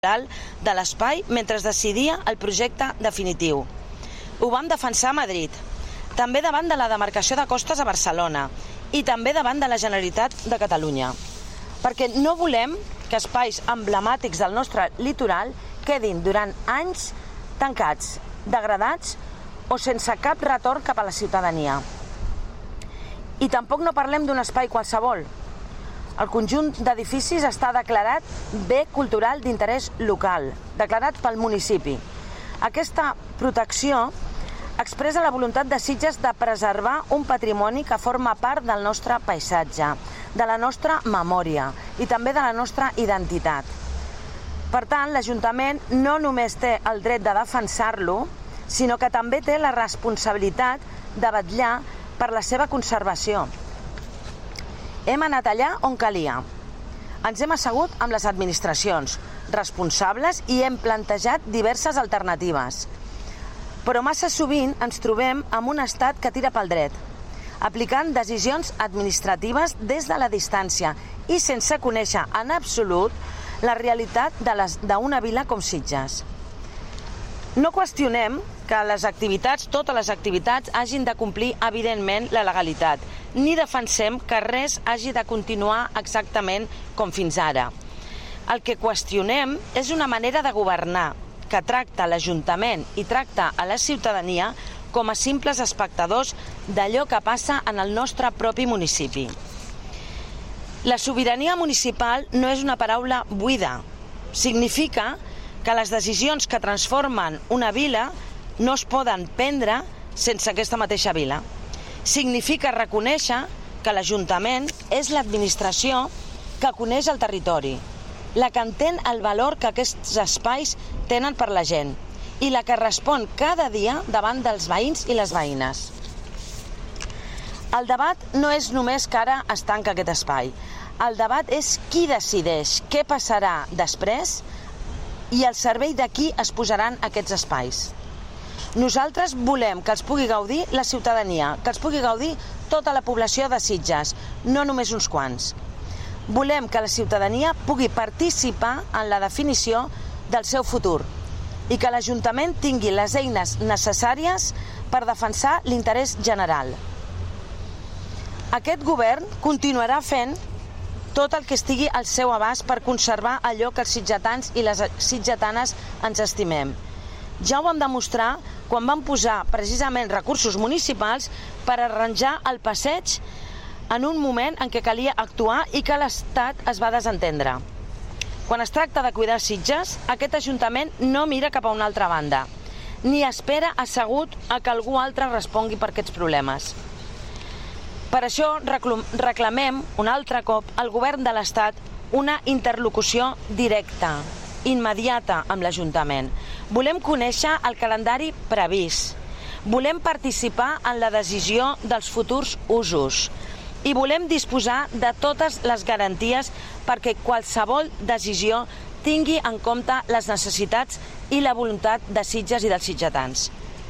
de l'espai mentre es decidia el projecte definitiu. Ho vam defensar a Madrid, també davant de la demarcació de costes a Barcelona i també davant de la Generalitat de Catalunya, perquè no volem que espais emblemàtics del nostre litoral quedin durant anys tancats, degradats o sense cap retorn cap a la ciutadania. I tampoc no parlem d'un espai qualsevol. El conjunt d'edificis està declarat bé cultural d'interès local, declarat pel municipi. Aquesta protecció expressa la voluntat de Sitges de preservar un patrimoni que forma part del nostre paisatge, de la nostra memòria i també de la nostra identitat. Per tant, l'Ajuntament no només té el dret de defensar-lo, sinó que també té la responsabilitat de vetllar per la seva conservació. Hem anat allà on calia. Ens hem assegut amb les administracions responsables i hem plantejat diverses alternatives. Però massa sovint ens trobem amb un estat que tira pel dret, aplicant decisions administratives des de la distància i sense conèixer en absolut la realitat d'una vila com Sitges. No qüestionem que totes les activitats hagin de complir, evidentment, la legalitat, ni defensem que res hagi de continuar exactament com fins ara. El que qüestionem és una manera de governar que tracta l'Ajuntament i tracta a la ciutadania com a simples espectadors d'allò que passa en el nostre propi municipi. La sobirania municipal no és una paraula buida. Significa que les decisions que transformen una vila no es poden prendre sense aquesta mateixa vila. Significa reconèixer que l'Ajuntament és l'administració que coneix el territori, la que entén el valor que aquests espais tenen per la gent i la que respon cada dia davant dels veïns i les veïnes. El debat no és només que ara es tanca aquest espai. El debat és qui decideix què passarà després i al servei de qui es posaran aquests espais. Nosaltres volem que els pugui gaudir la ciutadania, que els pugui gaudir tota la població de Sitges, no només uns quants. Volem que la ciutadania pugui participar en la definició del seu futur i que l'Ajuntament tingui les eines necessàries per defensar l'interès general. Aquest govern continuarà fent tot el que estigui al seu abast per conservar allò que els sitgetans i les sitgetanes ens estimem. Ja ho vam demostrar quan vam posar precisament recursos municipals per arranjar el passeig en un moment en què calia actuar i que l'Estat es va desentendre. Quan es tracta de cuidar Sitges, aquest Ajuntament no mira cap a una altra banda, ni espera assegut a que algú altre respongui per aquests problemes. Per això reclamem un altre cop al govern de l'Estat una interlocució directa, immediata amb l'Ajuntament. Volem conèixer el calendari previst, volem participar en la decisió dels futurs usos i volem disposar de totes les garanties perquè qualsevol decisió tingui en compte les necessitats i la voluntat de Sitges i dels sitgetans.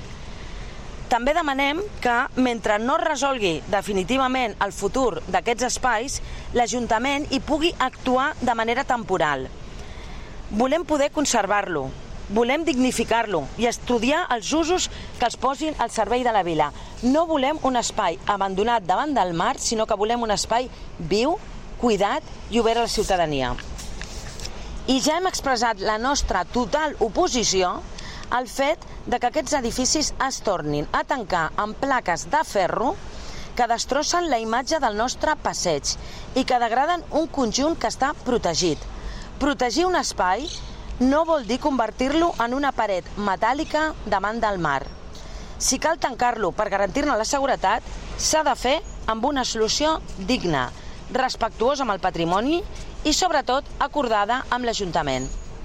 També demanem que, mentre no es resolgui definitivament el futur d'aquests espais, l'Ajuntament hi pugui actuar de manera temporal. Volem poder conservar-lo, volem dignificar-lo i estudiar els usos que els posin al servei de la vila. No volem un espai abandonat davant del mar, sinó que volem un espai viu, cuidat i obert a la ciutadania. I ja hem expressat la nostra total oposició al fet de que aquests edificis es tornin a tancar amb plaques de ferro que destrossen la imatge del nostre passeig i que degraden un conjunt que està protegit. Protegir un espai no vol dir convertir-lo en una paret metàl·lica davant del mar. Si cal tancar-lo per garantir-ne la seguretat, s'ha de fer amb una solució digna, respectuosa amb el patrimoni i, sobretot, acordada amb l'Ajuntament.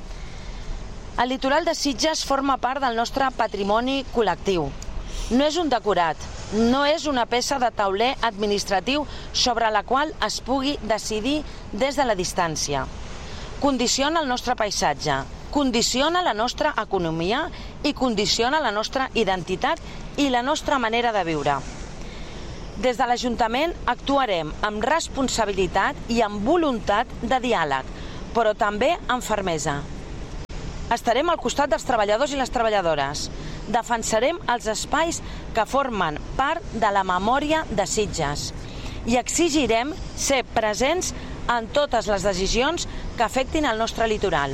El litoral de Sitges forma part del nostre patrimoni col·lectiu. No és un decorat, no és una peça de tauler administratiu sobre la qual es pugui decidir des de la distància. Condiciona el nostre paisatge, condiciona la nostra economia i condiciona la nostra identitat i la nostra manera de viure. Des de l'Ajuntament actuarem amb responsabilitat i amb voluntat de diàleg, però també amb fermesa. Estarem al costat dels treballadors i les treballadores. Defensarem els espais que formen part de la memòria de Sitges i exigirem ser presents en totes les decisions que afectin el nostre litoral.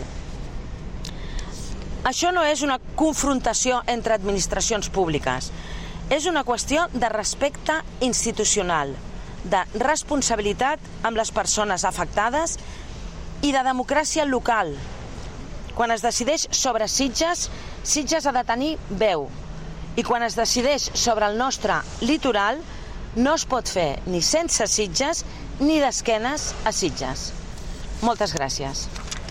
Això no és una confrontació entre administracions públiques, és una qüestió de respecte institucional, de responsabilitat amb les persones afectades i de democràcia local. Quan es decideix sobre Sitges, Sitges ha de tenir veu. I quan es decideix sobre el nostre litoral, no es pot fer ni sense Sitges ni d'esquenes a Sitges. Moltes gràcies.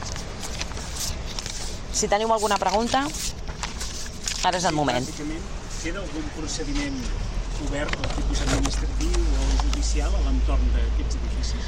Si teniu alguna pregunta, ara és el moment. Bàsicament, queda algun procediment obert al tipus administratiu o judicial a l'entorn d'aquests edificis?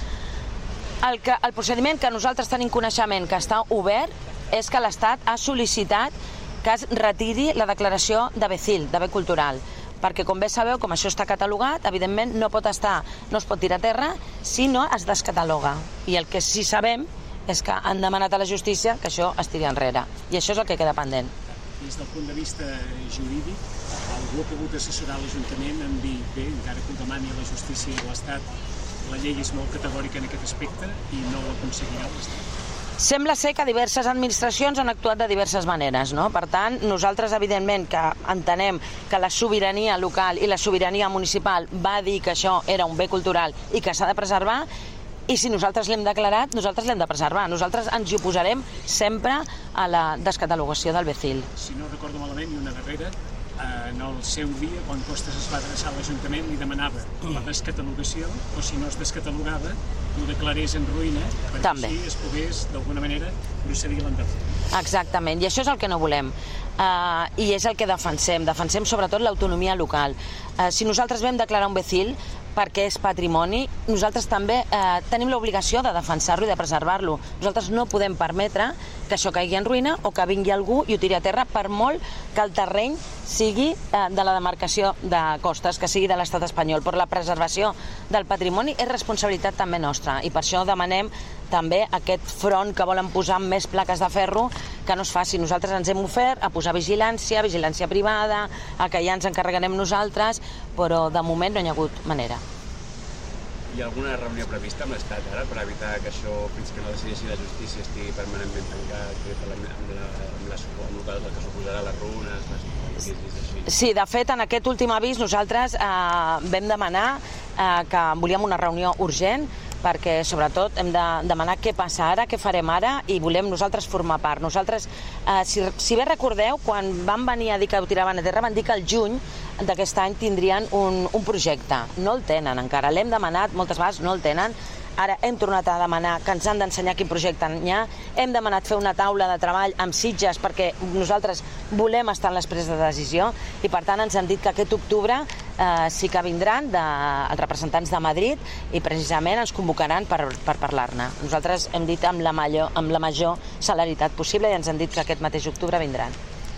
El procediment que nosaltres tenim coneixement que està obert és que l'Estat ha sol·licitat que es retiri la declaració de BECIL, de bé cultural, perquè com bé sabeu, com això està catalogat, evidentment no es pot tirar a terra si no es descataloga. I el que sí sabem és que han demanat a la justícia que això es tiri enrere. I això és el que queda pendent. Des del punt de vista jurídic, algú ha pogut assessorar l'Ajuntament en dir, bé, encara que ho demani a la justícia i a l'Estat, la llei és molt categòrica en aquest aspecte i no ho aconseguirà l'Estat. Sembla ser que diverses administracions han actuat de diverses maneres, no? Per tant, nosaltres, evidentment, que entenem que la sobirania local i la sobirania municipal va dir que això era un bé cultural i que s'ha de preservar, i si nosaltres l'hem declarat, nosaltres l'hem de preservar. Nosaltres ens hi oposarem sempre a la descatalogació del BECIL. Si no recordo malament, i una darrera, en el seu dia, quan Costes es va adreçar a l'Ajuntament, li demanava la descatalogació, o si no es descatalogava, ho declarés en ruïna, perquè així es pogués, d'alguna manera, procedir a l'endemà. Exactament, i això és el que no volem. I és el que defensem. Defensem sobretot l'autonomia local. Si nosaltres vam declarar un BECIL perquè és patrimoni, nosaltres també tenim l'obligació de defensar-lo i de preservar-lo. Nosaltres no podem permetre que això caigui en ruïna o que vingui algú i ho tiri a terra, per molt que el terreny sigui de la demarcació de Costes, que sigui de l'Estat espanyol. Però la preservació del patrimoni és responsabilitat també nostra i per això demanem també aquest front que volen posar amb més plaques de ferro, que no es faci. Nosaltres ens hem ofert a posar vigilància privada, a que ja ens encarregarem nosaltres, però de moment no hi ha hagut manera. Hi ha alguna reunió prevista amb l'Estat ara per evitar que això, fins que no decideixi la justícia, estigui permanentment tancat amb el que suposarà les runes, les crisis així? Sí, de fet, en aquest últim avís nosaltres vam demanar que volíem una reunió urgent perquè, sobretot, hem de demanar què passa ara, què farem ara, i volem nosaltres formar part. Nosaltres, si bé recordeu, quan van venir a dir que ho tiraven a terra, van dir que al juny d'aquest any tindrien un projecte. No el tenen encara, l'hem demanat moltes vegades, no el tenen. Ara hem tornat a demanar que ens han d'ensenyar quin projecte hi ha. Hem demanat fer una taula de treball amb Sitges perquè nosaltres volem estar en les preses de decisió i, per tant, ens han dit que aquest octubre sí que vindran els representants de Madrid i precisament ens convocaran per parlar-ne. Nosaltres hem dit amb la major celeritat possible i ens han dit que aquest mateix octubre vindran.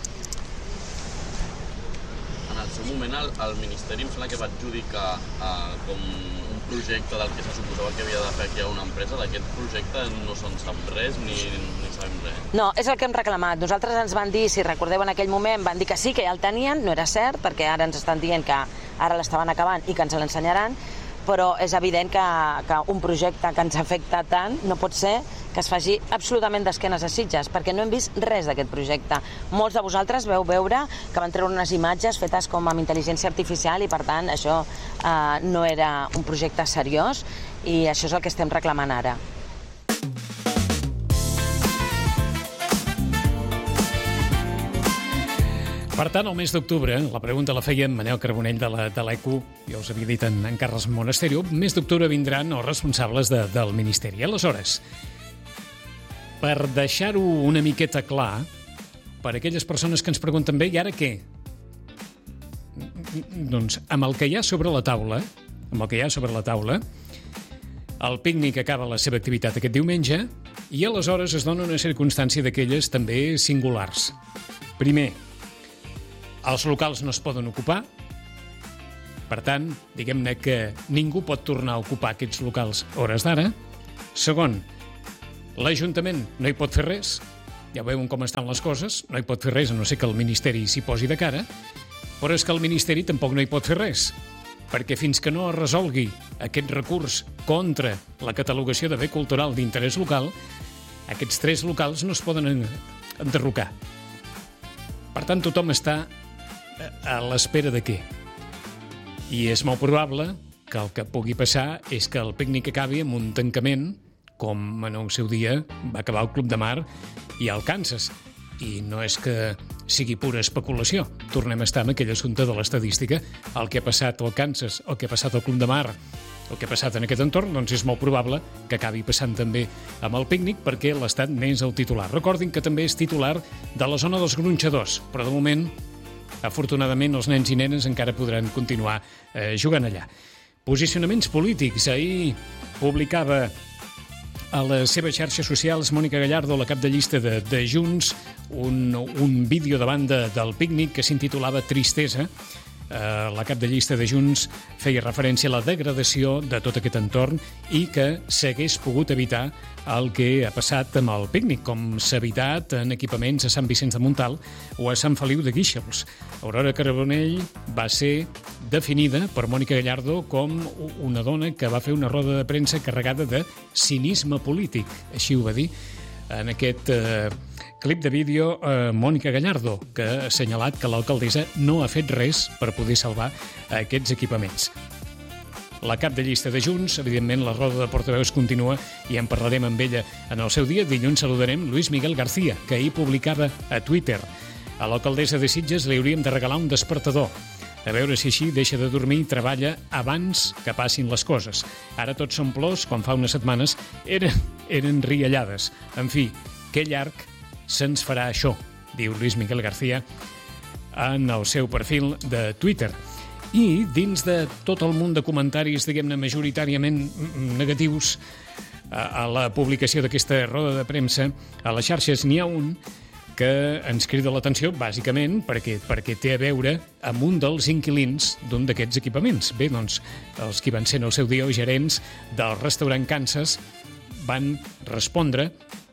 En el seu moment el Ministeri em sembla que va adjudicar com un projecte del que se suposava que havia de fer aquí a una empresa. D'aquest projecte no se'n sap res ni sabem res. No, és el que hem reclamat. Nosaltres ens van dir, si recordeu en aquell moment, van dir que sí, que ja el tenien, no era cert, perquè ara ens estan dient que ara l'estaven acabant i que ens l'ensenyaran, però és evident que un projecte que ens afecta tant no pot ser que es faci absolutament d'esquenes a Sitges, perquè no hem vist res d'aquest projecte. Molts de vosaltres veu veure que van treure unes imatges fetes com amb intel·ligència artificial i, per tant, això no era un projecte seriós i això és el que estem reclamant ara. Per tant, el mes d'octubre, la pregunta la feia en Manel Carbonell de l'ECU, ja us havia dit en Carles Monasterio, el mes d'octubre vindran els responsables del Ministeri. Aleshores, per deixar-ho una miqueta clar, per a aquelles persones que ens pregunten bé, i ara què? Doncs amb el que hi ha sobre la taula, el pícnic acaba la seva activitat aquest diumenge i aleshores es dona una circumstància d'aquelles també singulars. Primer, els locals no es poden ocupar, per tant, diguem-ne que ningú pot tornar a ocupar aquests locals a hores d'ara. Segon, l'Ajuntament no hi pot fer res, ja veuen com estan les coses, no hi pot fer res, a no ser que el Ministeri s'hi posi de cara, però és que el Ministeri tampoc no hi pot fer res, perquè fins que no es resolgui aquest recurs contra la catalogació de bé cultural d'interès local, aquests 3 locals no es poden enderrocar. Per tant, tothom està a l'espera de què? I és molt probable que el que pugui passar és que el pícnic acabi amb un tancament, com en el seu dia va acabar el Club de Mar i el Kansas. I no és que sigui pura especulació. Tornem a estar en aquell assumpte de l'estadística. El que ha passat al Kansas, el que ha passat al Club de Mar, el que ha passat en aquest entorn, doncs és molt probable que acabi passant també amb el pícnic, perquè l'Estat n'és el titular. Recordin que també és titular de la zona dels gronxadors, però de moment, afortunadament, els nens i nenes encara podran continuar jugant allà. Posicionaments polítics. Ahir publicava a les seves xarxes socials Mònica Gallardo, la cap de llista de Junts, un vídeo davant del pícnic que s'intitulava Tristesa. La cap de llista de Junts feia referència a la degradació de tot aquest entorn i que s'hagués pogut evitar el que ha passat amb el pícnic, com s'ha evitat en equipaments a Sant Vicenç de Montalt o a Sant Feliu de Guíxols. Aurora Carbonell va ser definida per Mònica Gallardo com una dona que va fer una roda de premsa carregada de cinisme polític, així ho va dir en aquest clip de vídeo Mònica Gallardo, que ha assenyalat que l'alcaldessa no ha fet res per poder salvar aquests equipaments. La cap de llista de Junts, evidentment la roda de portaveus continua i en parlarem amb ella en el seu dia. Dilluns saludarem Luis Miguel García, que ahir publicava a Twitter: a l'alcaldessa de Sitges li hauríem de regalar un despertador, a veure si així deixa de dormir i treballa abans que passin les coses. Ara tots són plors, quan fa unes setmanes eren riallades. En fi, que llarg se'ns farà això, diu Luis Miguel García en el seu perfil de Twitter. I dins de tot el munt de comentaris, diguem-ne, majoritàriament negatius a la publicació d'aquesta roda de premsa, a les xarxes n'hi ha un que ens crida l'atenció, bàsicament, perquè té a veure amb un dels inquilins d'un d'aquests equipaments. Bé, doncs, els que van ser en el seu dia gerents del restaurant Kansas van respondre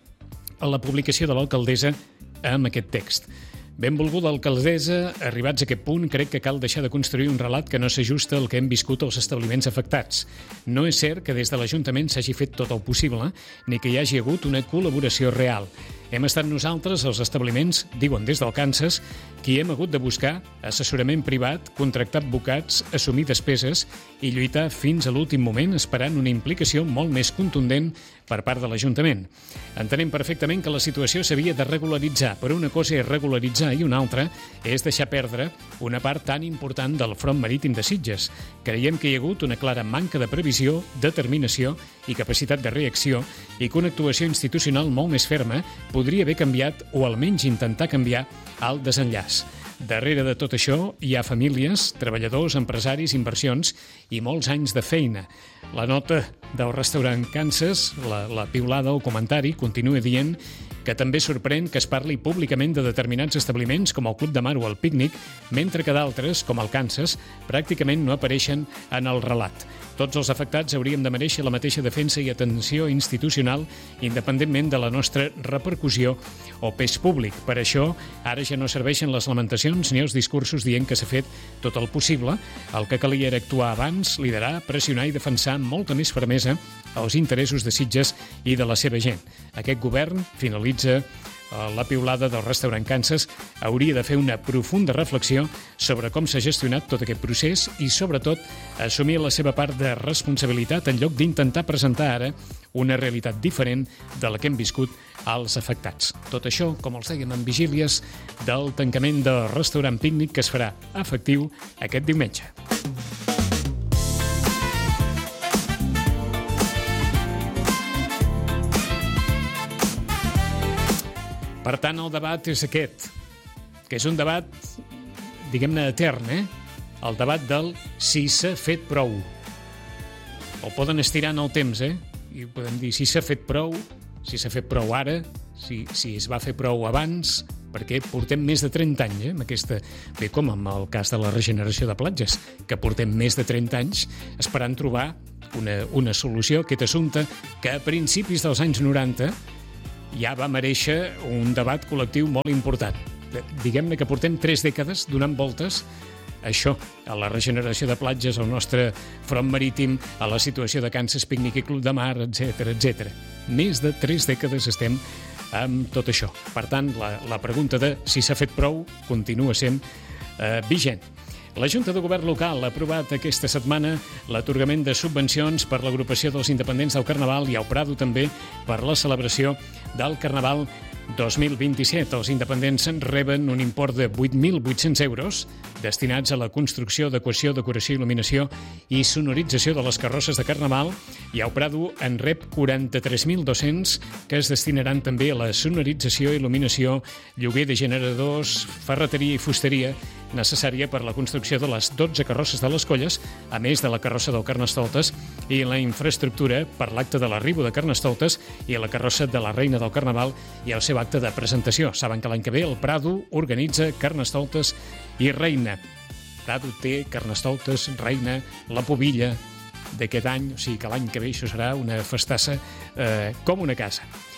a la publicació de l'alcaldessa amb aquest text. Benvolguda alcaldessa, arribats a aquest punt, crec que cal deixar de construir un relat que no s'ajusta al que hem viscut als establiments afectats. No és cert que des de l'Ajuntament s'hagi fet tot el possible, ni que hi hagi hagut una col·laboració real. Hem estat nosaltres, els establiments, diuen des del Kansas, qui hem hagut de buscar assessorament privat, contractar advocats, assumir despeses i lluitar fins a l'últim moment esperant una implicació molt més contundent per part de l'Ajuntament. Entenem perfectament que la situació s'havia de regularitzar, però una cosa és regularitzar i una altra és deixar perdre una part tan important del front marítim de Sitges. Creiem que hi ha hagut una clara manca de previsió, determinació i capacitat de reacció i que una actuació institucional molt més ferma podria haver canviat o almenys intentar canviar el desenllaç. Darrere de tot això hi ha famílies, treballadors, empresaris, inversions i molts anys de feina. La nota del restaurant Kansas, la piulada o comentari, continua dient que també sorprèn que es parli públicament de determinats establiments com el Club de Mar o el Pícnic, mentre que d'altres, com el Kansas, pràcticament no apareixen en el relat. Tots els afectats hauríem de mereixer la mateixa defensa i atenció institucional independentment de la nostra repercussió o pes públic. Per això, ara ja no serveixen les lamentacions ni els discursos dient que s'ha fet tot el possible. El que calia era actuar abans, liderar, pressionar i defensar amb molta més fermesa els interessos de Sitges i de la seva gent. Aquest govern, finalitza la piulada del restaurant Kansas, hauria de fer una profunda reflexió sobre com s'ha gestionat tot aquest procés i, sobretot, assumir la seva part de responsabilitat en lloc d'intentar presentar ara una realitat diferent de la que hem viscut als afectats. Tot això, com els dèiem, en vigílies del tancament del restaurant Pícnic que es farà efectiu aquest diumenge. Per tant, el debat és aquest, que és un debat, diguem-ne, etern, El debat del si s'ha fet prou. El poden estirar en el temps, I podem dir si s'ha fet prou, si s'ha fet prou ara, si es va fer prou abans, perquè portem més de 30 anys, amb aquesta... Bé, com amb el cas de la regeneració de platges, que portem més de 30 anys esperant trobar una solució a aquest assumpte que a principis dels anys 90 ja va mereixer un debat col·lectiu molt important. Diguem-ne que portem 3 dècades donant voltes a això, a la regeneració de platges, al nostre front marítim, a la situació de Kansas Picnic i Club de Mar, etc. Més de 3 dècades estem amb tot això. Per tant, la pregunta de si s'ha fet prou continua sent vigent. La Junta de Govern Local ha aprovat aquesta setmana l'atorgament de subvencions per l'agrupació dels independents del Carnaval i al Prado també per la celebració del Carnaval 2027. Els independents reben un import de 8.800 euros destinats a la construcció, adequació, decoració, il·luminació i sonorització de les carrosses de Carnaval, i el Prado en rep 43.200 que es destinaran també a la sonorització, il·luminació, lloguer de generadors, ferreteria i fusteria necessària per la construcció de les 12 carrosses de les colles, a més de la carrossa del Carnestoltes i la infraestructura per l'acte de l'arribo de Carnestoltes i la carrossa de la Reina del Carnaval i el seu acte de presentació. Saben que l'any que ve el Prado organitza Carnestoltes i Reina. Prado té Carnestoltes, Reina, la Pobilla d'aquest any, o sigui que l'any que ve això serà una festassa com una casa.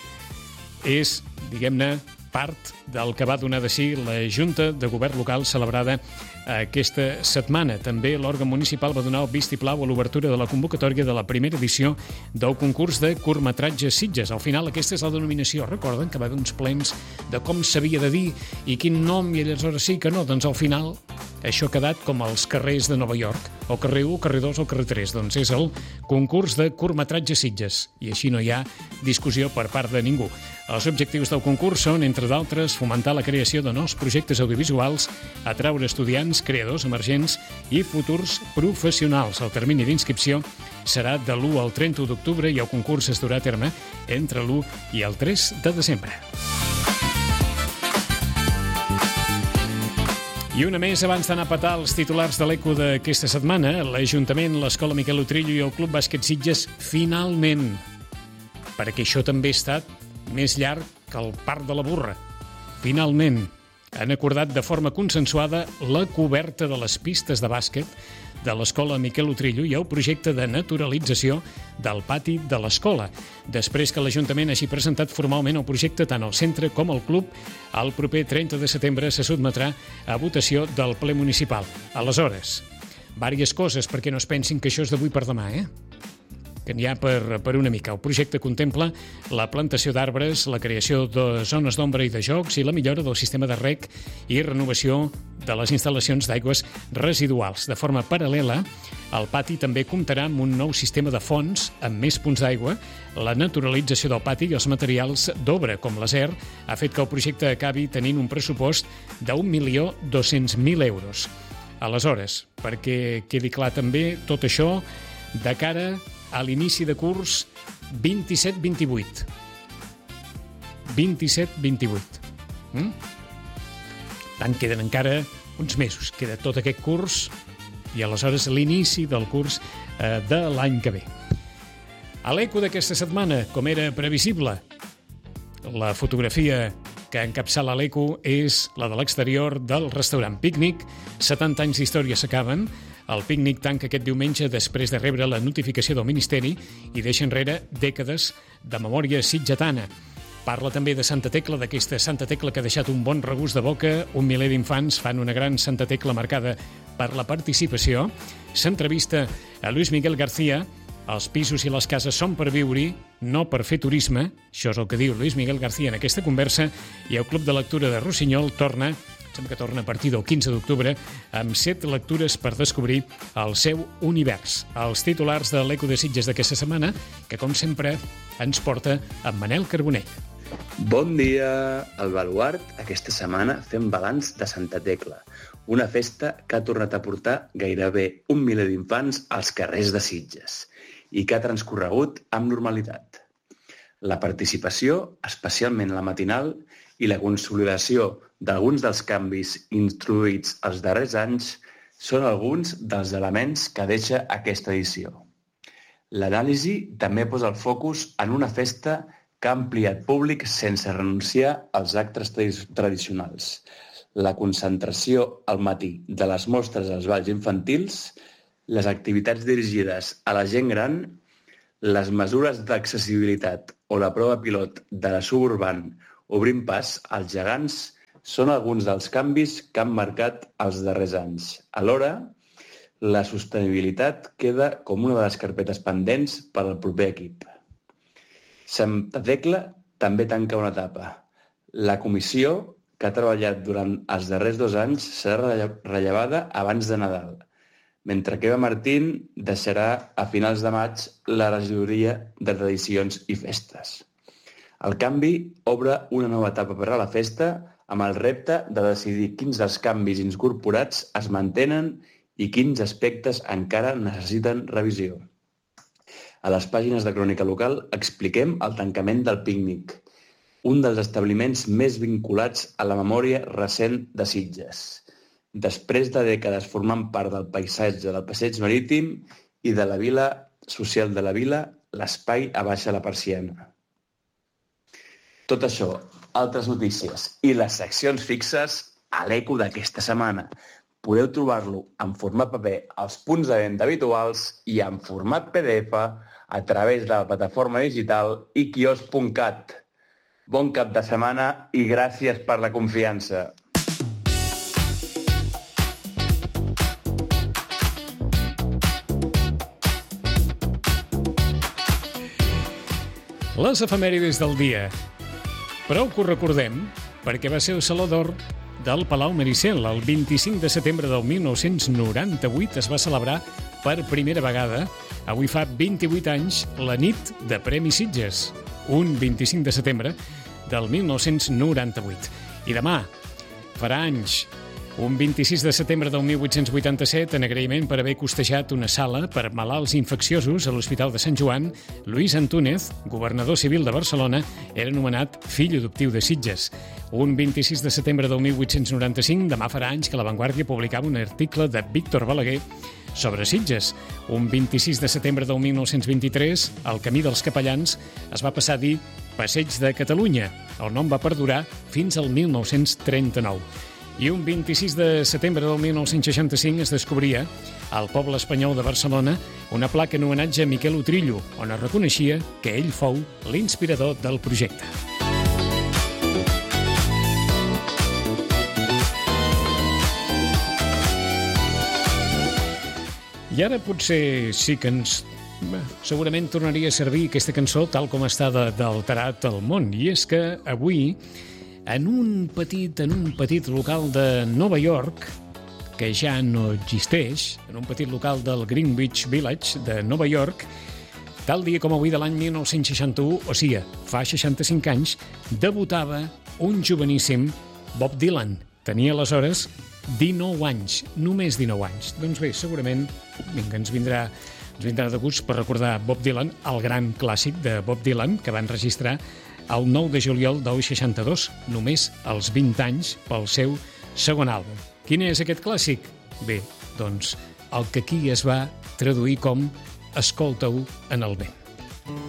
És, diguem-ne, part del que va donar de si la Junta de Govern Local celebrada aquesta setmana. També l'òrgan municipal va donar el vistiplau a l'obertura de la convocatòria de la primera edició del concurs de curtmetratges Sitges. Al final aquesta és la denominació. Recorden que va haver uns plens de com s'havia de dir i quin nom, i aleshores sí que no. Doncs al final això ha quedat com els carrers de Nova York. El carrer 1, el carrer 2 o el carrer 3. Doncs és el concurs de curtmetratges Sitges. I així no hi ha discussió per part de ningú. Els objectius del concurs són, entre d'altres, fomentar la creació de nous projectes audiovisuals, atraure estudiants, creadors emergents i futurs professionals. El termini d'inscripció serà de l'1 al 31 d'octubre i el concurs es durà a terme entre l'1 i el 3 de desembre. I una més abans d'anar a petar els titulars de l'Eco d'aquesta setmana, l'Ajuntament, l'Escola Miquel Utrillo i el Club Bàsquet Sitges finalment, perquè això també ha estat més llarg que el Parc de la Burra. Finalment, han acordat de forma consensuada la coberta de les pistes de bàsquet de l'Escola Miquel Utrillo i el projecte de naturalització del pati de l'escola. Després que l'Ajuntament hagi presentat formalment el projecte tant al centre com al club, el proper 30 de setembre se sotmetrà a votació del ple municipal. Aleshores, diverses coses perquè no es pensin que això és d'avui per demà, que n'hi ha per una mica. El projecte contempla la plantació d'arbres, la creació de zones d'ombra i de jocs i la millora del sistema de reg i renovació de les instal·lacions d'aigües residuals. De forma paral·lela, el pati també comptarà amb un nou sistema de fonts amb més punts d'aigua. La naturalització del pati i els materials d'obra, com l'acer, ha fet que el projecte acabi tenint un pressupost d'1.200.000 euros. Aleshores, perquè quedi clar també tot això de cara a l'inici de curs 27-28. 27-28. Tant queden encara uns mesos. Queda tot aquest curs i aleshores l'inici del curs de l'any que ve. A l'Eco d'aquesta setmana, com era previsible, la fotografia que encapçala l'Eco és la de l'exterior del restaurant Pícnic. 70 anys d'història s'acaben. El Pícnic tanca aquest diumenge després de rebre la notificació del Ministeri i deixa enrere dècades de memòria sitgetana. Parla també de Santa Tecla, d'aquesta Santa Tecla que ha deixat un bon regust de boca. 1 miler d'infants fan una gran Santa Tecla marcada per la participació. S'entrevista a Luis Miguel García. Els pisos i les cases són per viure-hi, no per fer turisme. Això és el que diu Luis Miguel García en aquesta conversa. I el Club de Lectura de Rossinyol torna a partir del 15 d'octubre amb 7 lectures per descobrir el seu univers. Els titulars de l'Eco de Sitges d'aquesta setmana, que com sempre ens porta en Manel Carbonell. Bon dia! Al Baluart, aquesta setmana fem balanç de Santa Tecla, una festa que ha tornat a portar gairebé 1 miler d'infants als carrers de Sitges i que ha transcorregut amb normalitat. La participació, especialment la matinal, i la consolidació d'alguns dels canvis introduïts els darrers anys són alguns dels elements que deixa aquesta edició. L'anàlisi també posa el focus en una festa que ha ampliat públic sense renunciar als actes tradicionals. La concentració al matí de les mostres als balls infantils, les activitats dirigides a la gent gran, Les mesures d'accessibilitat o la prova pilot de la Suburban obrint pas als gegants són alguns dels canvis que han marcat els darrers anys. Alhora, la sostenibilitat queda com una de les carpetes pendents per al proper equip. Santa Tecla també tanca una etapa. La comissió, que ha treballat durant els darrers 2 anys, serà rellevada abans de Nadal, mentre que Eva Martín deixarà a finals de maig la regidoria de tradicions i festes. El canvi obre una nova etapa per a la festa amb el repte de decidir quins dels canvis incorporats es mantenen i quins aspectes encara necessiten revisió. A les pàgines de Crònica Local expliquem el tancament del Pícnic, un dels establiments més vinculats a la memòria recent de Sitges, després de dècades formant part del paisatge del passeig marítim i de la vila social de la vila, l'espai abaixa la persiana. Tot això, altres notícies i les seccions fixes a l'Eco d'aquesta setmana. Podeu trobar-lo en format paper als punts de venda habituals i en format PDF a través de la plataforma digital iquios.cat. Bon cap de setmana i gràcies per la confiança. Les efemèrides del dia. Prou que ho recordem, perquè va ser el Saló d'Or del Palau Maricel. El 25 de setembre del 1998 es va celebrar per primera vegada, avui fa 28 anys, la nit de Premi Sitges, un 25 de setembre del 1998. I demà farà anys, un 26 de setembre del 1887, en agraïment per haver costejat una sala per malalts infecciosos a l'Hospital de Sant Joan, Luis Antúnez, governador civil de Barcelona, era nomenat fill adoptiu de Sitges. Un 26 de setembre del 1895, demà farà anys que La Vanguardia publicava un article de Víctor Balaguer sobre Sitges. Un 26 de setembre del 1923, el Camí dels Capellans es va passar a dir Passeig de Catalunya. El nom va perdurar fins al 1939. I un 26 de setembre del 1965 es descobria al poble espanyol de Barcelona una placa en homenatge a Miquel Utrillo, on es reconeixia que ell fou l'inspirador del projecte. I ara potser sí que segurament tornaria a servir aquesta cançó tal com està d'alterat el món. I és que avui, en un petit local de Nova York, que ja no existeix, en un petit local del Greenwich Village de Nova York, tal dia com avui de l'any 1961, o sigui, fa 65 anys, debutava un joveníssim Bob Dylan. Tenia aleshores 19 anys, només 19 anys. Doncs bé, segurament ens vindrà de gust per recordar Bob Dylan, el gran clàssic de Bob Dylan, que van registrar el 9 de juliol del 62, només als 20 anys, pel seu segon àlbum. Quin és aquest clàssic? Bé, doncs, el que aquí es va traduir com Escolta-ho en el vent.